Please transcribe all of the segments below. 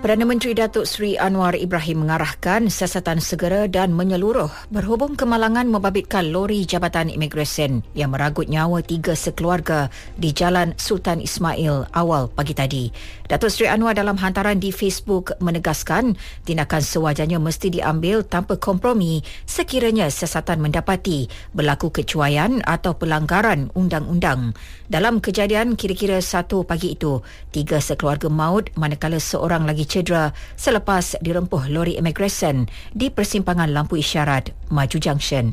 Perdana Menteri Datuk Seri Anwar Ibrahim mengarahkan siasatan segera dan menyeluruh berhubung kemalangan membabitkan lori Jabatan Imigresen yang meragut nyawa 3 sekeluarga di Jalan Sultan Ismail awal pagi tadi. Datuk Seri Anwar dalam hantaran di Facebook menegaskan tindakan sewajarnya mesti diambil tanpa kompromi sekiranya siasatan mendapati berlaku kecuaian atau pelanggaran undang-undang. Dalam kejadian kira-kira 1 pagi itu, 3 sekeluarga maut manakala seorang lagi cedera selepas dirempuh lori imigresen di persimpangan lampu isyarat Maju Junction.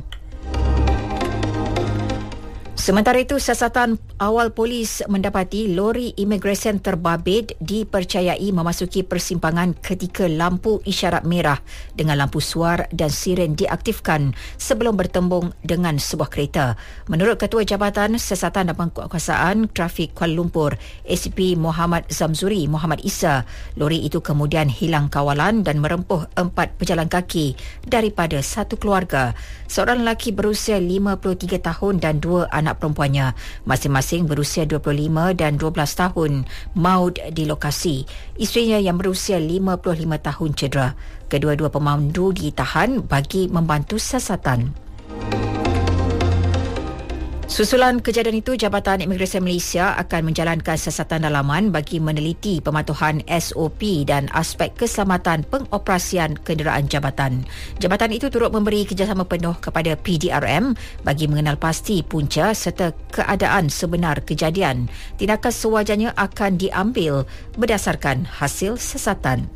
Sementara itu, siasatan awal polis mendapati lori imigresen terbabit dipercayai memasuki persimpangan ketika lampu isyarat merah dengan lampu suar dan siren diaktifkan sebelum bertembung dengan sebuah kereta. Menurut Ketua Jabatan Siasatan dan Penguasaan Trafik Kuala Lumpur, ACP Muhammad Zamzuri Muhammad Isa, lori itu kemudian hilang kawalan dan merempuh 4 pejalan kaki daripada satu keluarga. Seorang lelaki berusia 53 tahun dan 2 anak perempuannya, masing-masing berusia 25 dan 12 tahun, maut di lokasi. Isterinya yang berusia 55 tahun cedera. Kedua-dua pemandu ditahan bagi membantu siasatan. Susulan kejadian itu, Jabatan Imigresen Malaysia akan menjalankan siasatan dalaman bagi meneliti pematuhan SOP dan aspek keselamatan pengoperasian kenderaan jabatan. Jabatan itu turut memberi kerjasama penuh kepada PDRM bagi mengenal pasti punca serta keadaan sebenar kejadian. Tindakan sewajarnya akan diambil berdasarkan hasil siasatan.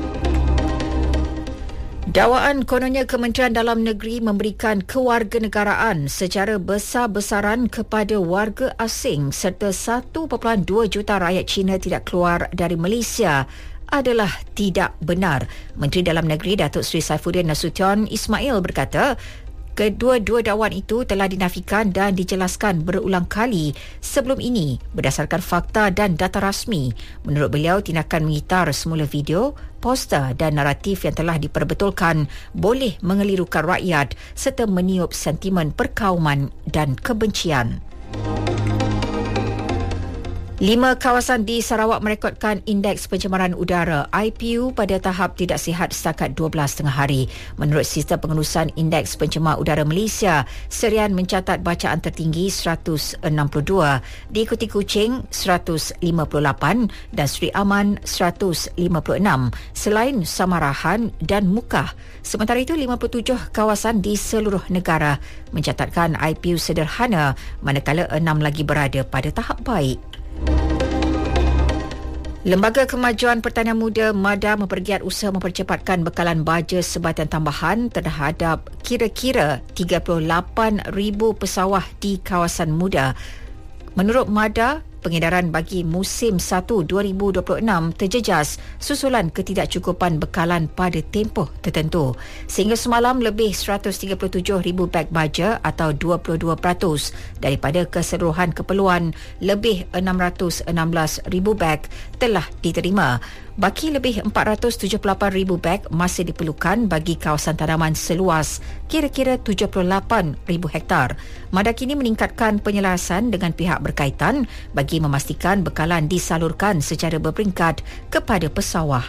Dakwaan kononnya Kementerian Dalam Negeri memberikan kewarganegaraan secara besar-besaran kepada warga asing serta 1.2 juta rakyat Cina tidak keluar dari Malaysia adalah tidak benar. Menteri Dalam Negeri Datuk Seri Saifuddin Nasution Ismail berkata, kedua-dua dakwaan itu telah dinafikan dan dijelaskan berulang kali sebelum ini berdasarkan fakta dan data rasmi. Menurut beliau, tindakan mengitar semula video, poster dan naratif yang telah diperbetulkan boleh mengelirukan rakyat serta meniup sentimen perkauman dan kebencian. 5 kawasan di Sarawak merekodkan indeks pencemaran udara IPU pada tahap tidak sihat setakat 12 tengah hari. Menurut Sistem Pengurusan Indeks Pencemar Udara Malaysia, Serian mencatat bacaan tertinggi 162, diikuti Kuching 158 dan Seri Aman 156, selain Samarahan dan Mukah. Sementara itu, 57 kawasan di seluruh negara mencatatkan IPU sederhana, manakala 6 lagi berada pada tahap baik. Lembaga Kemajuan Pertanian Muda MADA mempergiat usaha mempercepatkan bekalan baja sebatan tambahan terhadap kira-kira 38,000 pesawah di kawasan muda. Menurut MADA, pengedaran bagi musim 1 2026 terjejas susulan ketidakcukupan bekalan pada tempoh tertentu. Sehingga semalam lebih 137,000 beg baja atau 22% daripada keseluruhan keperluan lebih 616,000 beg telah diterima. Baki lebih 478,000 beg masih diperlukan bagi kawasan tanaman seluas kira-kira 78,000 hektar. MADA kini meningkatkan penyelarasan dengan pihak berkaitan bagi memastikan bekalan disalurkan secara berperingkat kepada pesawah.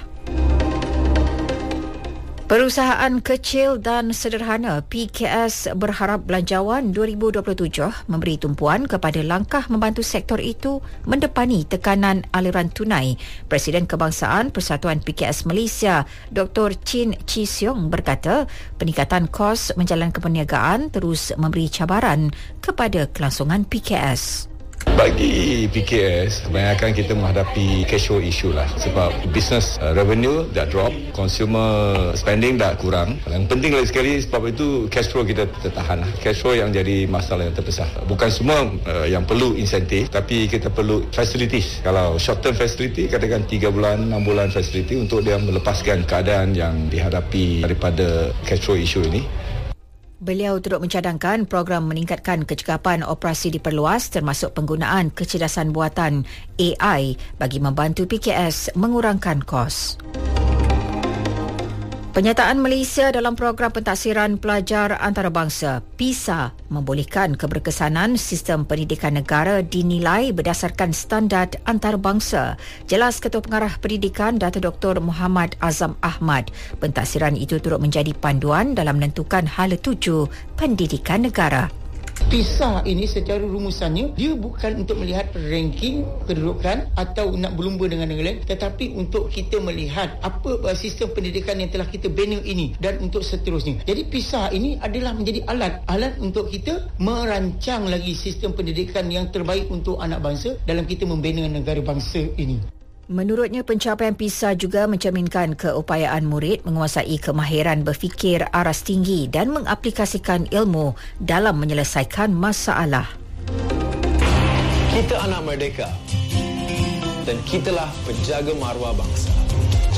Perusahaan kecil dan sederhana PKS berharap Belanjawan 2027 memberi tumpuan kepada langkah membantu sektor itu mendepani tekanan aliran tunai. Presiden Kebangsaan Persatuan PKS Malaysia, Dr. Chin Chi Siong berkata, peningkatan kos menjalankan perniagaan terus memberi cabaran kepada kelangsungan PKS. Bagi PKS, kebanyakan kita menghadapi cash flow issue lah. Sebab business revenue dah drop, consumer spending dah kurang. Yang penting lagi sekali, sebab itu cash flow kita tertahan lah. Cash flow yang jadi masalah yang terbesar. Bukan semua yang perlu insentif, tapi kita perlu facilities. Kalau short term facility, katakan 3 bulan, 6 bulan facility untuk dia melepaskan keadaan yang dihadapi daripada cash flow issue ini. Beliau turut mencadangkan program meningkatkan kecekapan operasi diperluas termasuk penggunaan kecerdasan buatan AI bagi membantu PKS mengurangkan kos. Penyertaan Malaysia dalam program pentaksiran pelajar antarabangsa PISA membolehkan keberkesanan sistem pendidikan negara dinilai berdasarkan standard antarabangsa. Jelas Ketua Pengarah Pendidikan Dato' Dr. Muhammad Azam Ahmad. Pentaksiran itu turut menjadi panduan dalam menentukan hala tuju pendidikan negara. PISA ini secara rumusannya dia bukan untuk melihat ranking kedudukan atau nak berlumba dengan negara lain, tetapi untuk kita melihat apa sistem pendidikan yang telah kita bina ini dan untuk seterusnya. Jadi PISA ini adalah menjadi alat untuk kita merancang lagi sistem pendidikan yang terbaik untuk anak bangsa dalam kita membina negara bangsa ini. Menurutnya, pencapaian PISA juga mencerminkan keupayaan murid menguasai kemahiran berfikir aras tinggi dan mengaplikasikan ilmu dalam menyelesaikan masalah. Kita anak merdeka dan kitalah penjaga maruah bangsa.